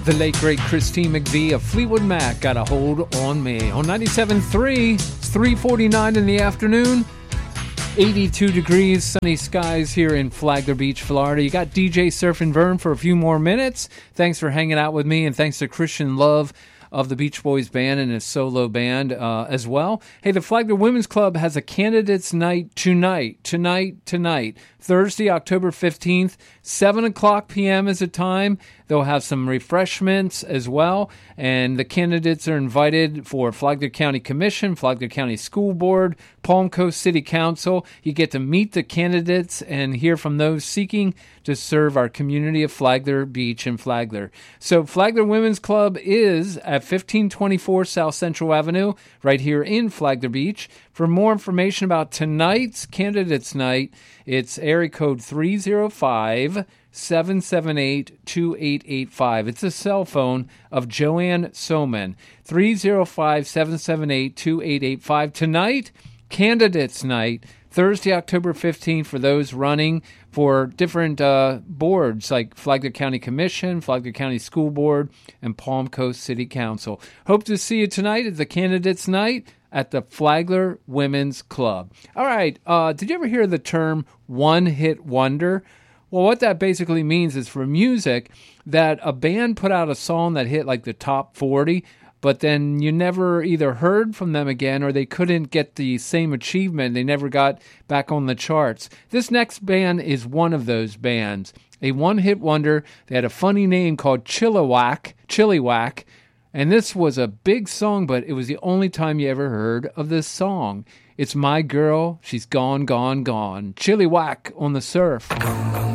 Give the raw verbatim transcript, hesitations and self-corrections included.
The late, great Christine McVie of Fleetwood Mac, Got a Hold on Me. On ninety-seven point three, it's three forty-nine in the afternoon. eighty-two degrees, sunny skies here in Flagler Beach, Florida. You got D J Surf and Vern for a few more minutes. Thanks for hanging out with me, and thanks to Christian Love of the Beach Boys Band and his solo band uh, as well. Hey, the Flagler Women's Club has a candidates night tonight, tonight, tonight, Thursday, October fifteenth, seven o'clock p.m. is the time. They'll have some refreshments as well, and the candidates are invited for Flagler County Commission, Flagler County School Board, Palm Coast City Council. You get to meet the candidates and hear from those seeking to serve our community of Flagler Beach and Flagler. So Flagler Women's Club is at fifteen twenty-four South Central Avenue, right here in Flagler Beach. For more information about tonight's candidates night, it's area code three oh five, seven seven eight, two eight eight five. It's a cell phone of Joanne Soman. three oh five, seven seven eight, two eight eight five. Tonight, candidates night, Thursday, October fifteenth, for those running for different uh, boards like Flagler County Commission, Flagler County School Board, and Palm Coast City Council. Hope to see you tonight at the candidates night at the Flagler Women's Club. All right, uh, did you ever hear the term one-hit wonder? Well, what that basically means is for music that a band put out a song that hit like the top forty, but then you never either heard from them again or they couldn't get the same achievement. They never got back on the charts. This next band is one of those bands. A one-hit wonder. They had a funny name called Chilliwack, Chilliwack, and this was a big song, but it was the only time you ever heard of this song. It's My Girl, She's Gone, Gone, Gone. Chilliwack on the Surf.